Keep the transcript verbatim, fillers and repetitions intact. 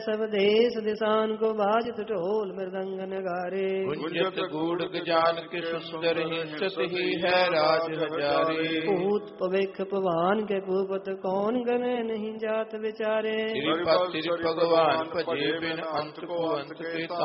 सब देश दिशान को बाजत ढोल मृदंग नगारे। गुंजत गूढ़ गजान के सुंदर ही सत ही है राज हजारे। पूत पविख पवान के पूपत कौन गने नहीं जात विचारे। श्री भगवान भजे बिन अंत को अंत के